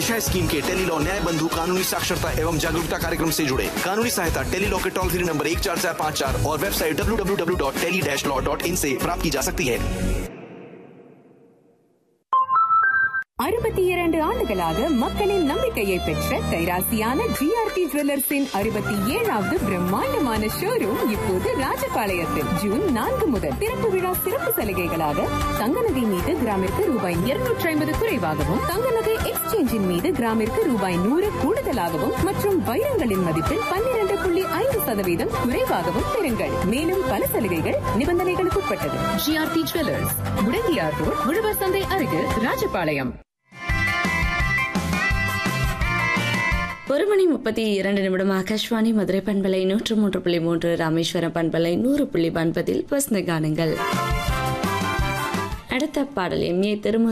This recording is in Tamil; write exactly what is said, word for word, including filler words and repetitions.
दिशा स्कीम के टेलीलॉ न्याय बंधु कानूनी साक्षरता एवं जागरूकता कार्यक्रम से जुड़े। कानूनी सहायता टेलीलॉ के टोल फ्री नंबर एक चार चार पाँच चार और website W W W dot tele dash law dot in से प्राप्त की जा सकती है। அறுபத்தி இரண்டு ஆண்டுகளாக மக்களின் நம்பிக்கையை பெற்ற கைராசியான ஜிஆர்டி ஜுவல்லர்ஸின் அறுபத்தி ஏழாவது பிரம்மாண்டமான ஷோரூம் இப்போது ராஜபாளையத்தில் ஜூன் நான்கு முதல் திறப்பு விழா சிறப்பு சலுகைகளாக தங்க நகை மீது கிராமிற்கு ரூபாய் இருநூற்றி ஐம்பது குறைவாகவும் தங்க நகை எக்ஸ்சேஞ்சின் மீது கிராமிற்கு ரூபாய் நூறு கூடுதலாகவும் மற்றும் வைரங்களின் மதிப்பில் பன்னிரண்டு புள்ளி ஐந்து சதவீதம் குறைவாகவும் பெறுங்கள். மேலும் பல சலுகைகள் நிபந்தனைகளுக்கு உட்பட்டது. ஜிஆர்டி ஜுவல்லர்ஸ், முடங்கியார் ரோட், உழவர் சந்தை அருகில், ராஜபாளையம். ஒரு மணி முப்பத்தி இரண்டு நிமிடம். ஆகாஷ்வாணி மதுரை பண்பலை நூற்று மூன்று புள்ளி மூன்று, ராமேஸ்வரம் பண்பலை நூறு புள்ளி ஒன்பதில் பஸ்ன கானங்கள். அடுத்த பாடல் எம் ஏ திரும